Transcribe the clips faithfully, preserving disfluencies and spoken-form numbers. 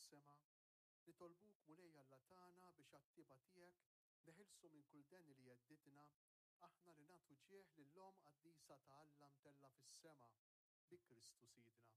fis-sema, nitolbuk mulej Alla tagħna biex għat-tieba tiegħek neħilsu minn kull den li jeddidna aħna li nagħtu ġieħ lill-Om Qaddisa ta' Alla mtella fis-sema bi Kristu Sidna.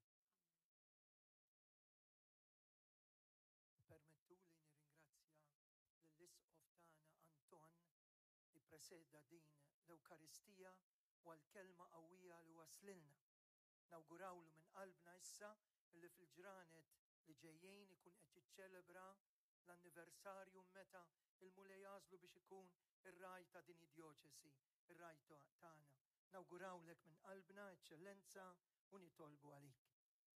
Permettu li nirringrazzja lill-Isqof tagħna Anton li preseda din l-Ewkaristija u għall-kelma qawwija li waslilna. Nawgurawlu minn qalbna issa illi fil-ġranet li ġejjin ikun qed jiċċelebra l-anniversarju meta il-mulej jażlu biex ikun ir-raj ta' din id-djoċesi, ir-raj tagħna. Nawgurawlek minn qalbna eċċellenza u nitolbu għalik.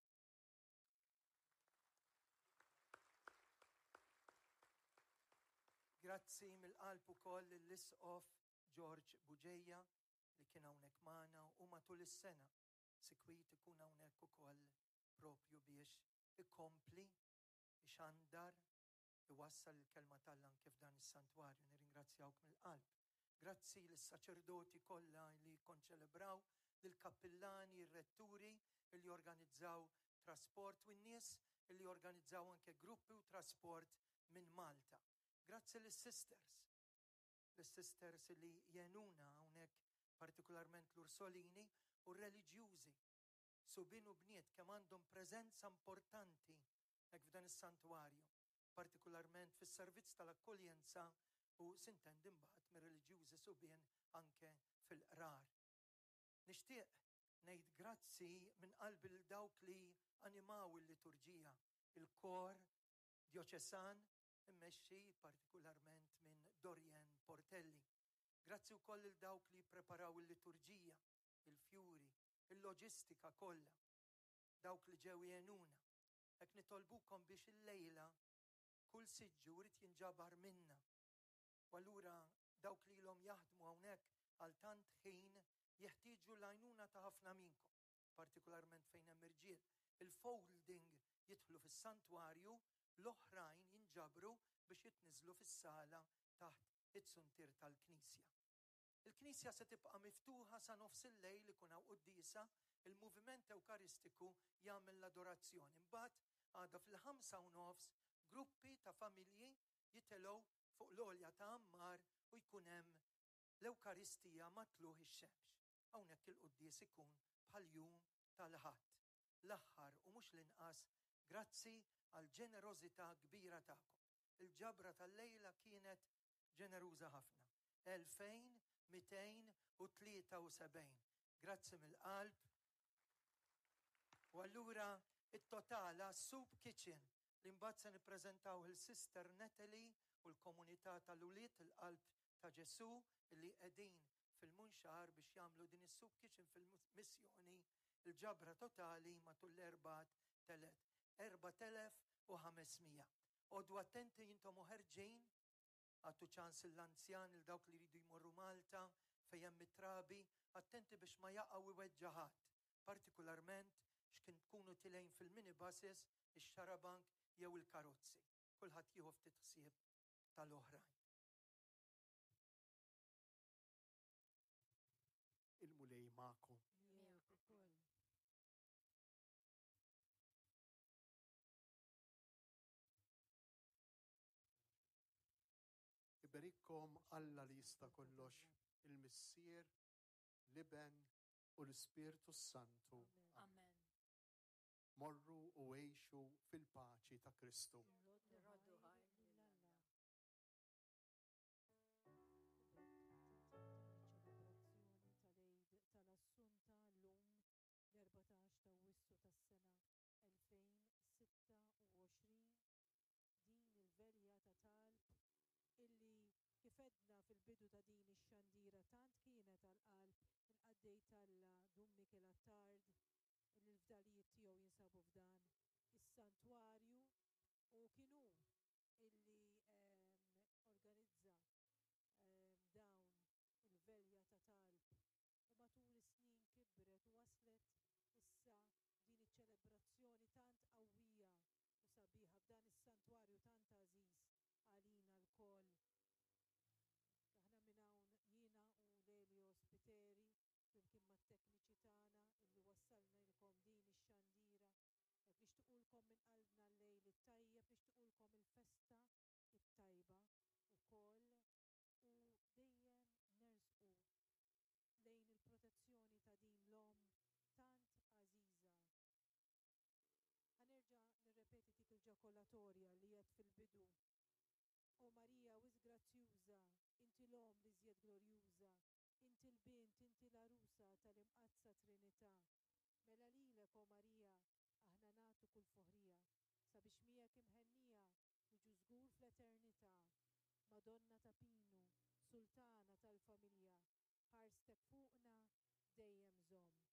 Grazzi mill-qalb ukoll lill-Isqof George Buġejja li kien hawnhekk magħna u matul is-sena sikwit ikun hawnhekk ukoll propju biex ikompli ixandar iwassal il-kelma tal-Alla kif dan is-santwarju. Nirringrazzjawk mill-qalb. Grazzi lis-saċerdoti kollha li konċelebraw, lill-kappillani, ir-retturi li organizzaw trasport u n-nies li organizzaw anke gruppi u trasport minn Malta. Grazzi lis-sisters, lis-sisters li jenuna hawnhekk partikolarment l-Ursolini u r-reliġjużi. Subin u bniet kemm għandhom preżenza importanti hekk f'dan is-santwarju, partikolarment fis-servizz tal-akkoljenza u s'intendi mbagħad mir-reliġjużi subien anke fil-qrar. Nixtieq ngħid grazzi minn qalbi lil dawk li animaw il-liturġija, il-kor djoċesan immexxi partikolarment minn Dorien Portelli. Grazzi wkoll il dawk li preparaw il-liturġija, il-fjuri, il-loġistika kollha, dawk li ġew jenuna. Hekk nitolbukom biex il-lejla kull siġġu rid jinġabar minna. U allura dawk li ilhom jaħdmu hawnhekk għal tant ħin jeħtieġu l-għajnuna ta' ħafna minkom, partikolarment fejn hemm irġiel. Il-folding jidħlu fis-santwarju, l-oħrajn jinġabru biex jitniżlu fis-sala taħt it-suntir tal-Knisja. Il-Knisja se tibqa' miftuħa sa nofs il-lejl ikun hawn qudiesa, il-moviment Ewkaristiku jagħmel l-adorazzjoni. Imbagħad għada fil-ħamsa u nofs gruppi ta' familji jitelgħu fuq l-olja ta' Ammar u jkun hemm l-Ewkaristija matluħ ix-xemx. Hawnhekk il-quddies ikun bħal jum tal-ħadd. L-aħħar u mhux l-inqas, grazzi għal ġenerożità kbira tagħkom. Il-ġabra tal-lejla kienet ġeneruża ħafna. elfejn mitejn u tlieta u sebgħin. Grazzi mill-qalb. U allura it-totala Soup Kitchen li mbagħad se nippreżentaw il-Sister Natalie u l-komunità tal-Uliet il-qalb ta' Ġesu li qegħdin fil-munxar biex jagħmlu din is-Soup Kitchen fil-missjoni il-ġabra totali matul l-erbat telet erba' telef u ħamesmija. Odu attenti jintom uħerġin, għattu ċans l-anzjan il-dawk li ridu jmorru Malta fejn hemm it-trabi, attenti biex ma jaqgħu iweġġaħat, partikolarment x'kien tkunu tilejn fil-minibuses, ix-xarabank jew il-karozzi. Kulħadd jieħu ftit ħsieb tal-oħrajn. Il-mulej magħkom. Iberikkom Alla li jista' kollox, il-Missier, l-Iben u l-Ispirtu Santu. Amen. Morru u għejxu fil-paċi ta' Kristu. ċelebrazzjoni tal-Eid tal-Assunta l-lum l-erbatax ta' Wissu tas-sena elfejn sitta u għoxrin. Din il-velja ta' talb illi kifedna fil-bidu ta' din ix-xandira tant kienet għal-qalb il-qaddej tal-Dum Mikel Attard illi l-fdalijiet tiegħu jinsabu f'dan is-santwarju u kienu illi um, organizza um, dawn il-velja ta' talb u matul is-snin kibret u waslet issa din iċ-ċelebrazzjoni tant qawwija u sabiħa f'dan is-santwarju tant għażiż għalina l-koll. Aħna minn hawn jiena u Lelio Spiteri flimkien mat-tekniċi tagħna illi wassalna lkom din ix-xandira. Nixtiequlkom minn qalbna l-lejl it-tajjeb. nawguralkom il-festa it-tajba ukoll u dejjem nersqu lejn il-protezzjoni ta' din l-om tant għażiża. Ħanerġa' nirrepeti dik il-ġakolatorja li qed fil-bidu. O Marija wis grazzjuża, inti l-om li żjed glorjuża, inti l-bint, inti l-arusa tal-imqazza Trinità. Mela lilek o Marija aħna nagħtu kull foħrija sabiex miegħek imħennija niġu żgur fl-eternità. Madonna ta' Pinu, Sultana tal-familja, ħarstek fuqna dejjem żomm.